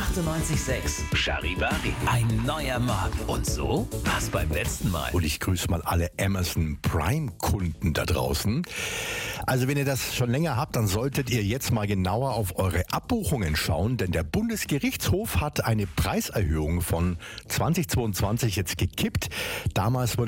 98,6. Charivari. Ein neuer Markt. Und so war's beim letzten Mal. Und ich grüße mal alle Amazon Prime-Kunden da draußen. Also wenn ihr das schon länger habt, dann solltet ihr jetzt mal genauer auf eure Abbuchungen schauen, denn der Bundesgerichtshof hat eine Preiserhöhung von 2022 jetzt gekippt. Damals wurde